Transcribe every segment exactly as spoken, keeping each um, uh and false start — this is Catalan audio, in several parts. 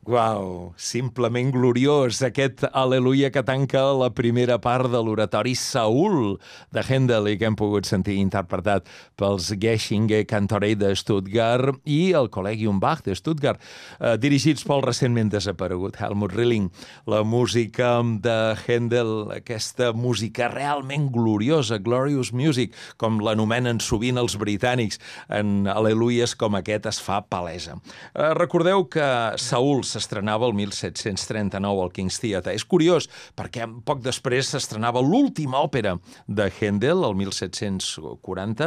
Uau, simplement gloriós, aquest Al·leluia que tanca la primera part de l'oratori Saúl de Händel i que hem pogut sentir interpretat pels Geschinger Cantorei de Stuttgart i el Collegium Bach de Stuttgart, eh, dirigits pel recentment desaparegut Helmut Rilling. La música de Händel, aquesta música realment gloriosa, glorious music, com l'anomenen sovint els britànics, en Al·leluies com aquest es fa palesa. Eh, recordeu que Saúl s'estrenava el mil set-cents trenta-nou al King's Theatre. És curiós, perquè poc després s'estrenava l'última òpera de Händel, el mil set-cents quaranta,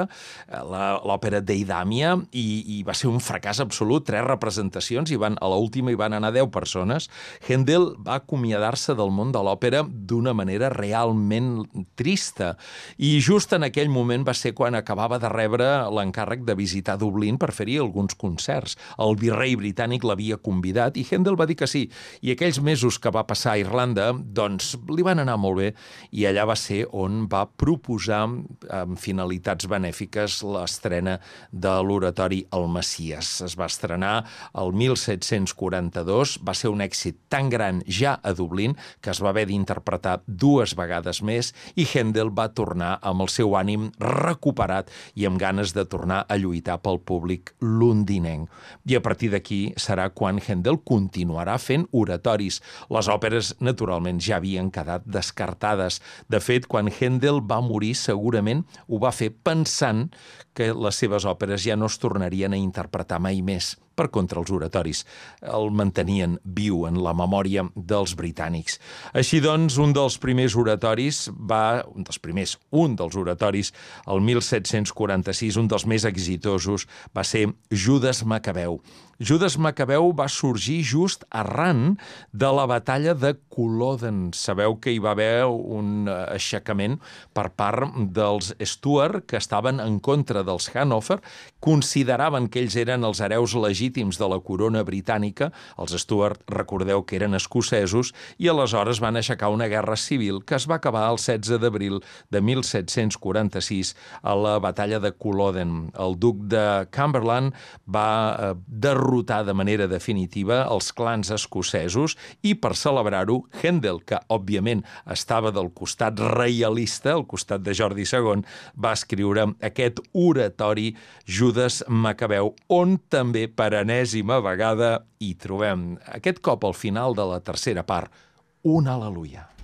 l'òpera d'Eidamia, i, i va ser un fracàs absolut, tres representacions, i van, a l'última hi van anar deu persones. Händel va acomiadar-se del món de l'òpera d'una manera realment trista, i just en aquell moment va ser quan acabava de rebre l'encàrrec de visitar Dublín per fer-hi alguns concerts. El virrei britànic l'havia convidat i Händel va dir que sí, i aquells mesos que va passar a Irlanda, doncs li van anar molt bé, i allà va ser on va proposar amb finalitats benèfiques l'estrena de l'oratori El Messies. Es va estrenar el mil set-cents quaranta-dos, va ser un èxit tan gran ja a Dublín que es va haver d'interpretar dues vegades més, i Händel va tornar amb el seu ànim recuperat i amb ganes de tornar a lluitar pel públic londinenc. I a partir d'aquí serà quan Händel continuarà fent oratoris. Les òperes, naturalment, ja havien quedat descartades. De fet, quan Händel va morir, segurament ho va fer pensant que les seves òperes ja no es tornarien a interpretar mai més. Per contra, els oratoris el mantenien viu en la memòria dels britànics. Així doncs, un dels primers oratoris va... Un dels primers, un dels oratoris, el mil set-cents quaranta-sis, un dels més exitosos, va ser Judes Macabeu. Judes Macabeu va sorgir just arran de la batalla de Culloden. Sabeu que hi va haver un aixecament per part dels Stuart, que estaven en contra dels Hannover, consideraven que ells eren els hereus legítims de la corona britànica. Els Stuart, recordeu que eren escocesos, i aleshores van aixecar una guerra civil que es va acabar el setze d'abril de mil set-cents quaranta-sis a la batalla de Culloden. El duc de Cumberland va derrotar de manera definitiva els clans escocesos, i per celebrar-ho, Händel, que òbviament estava del costat reialista, al costat de Jordi segon, va escriure aquest oratori Judes Macabeu, on també per enèsima vegada hi trobem, aquest cop al final de la tercera part, un al·leluia.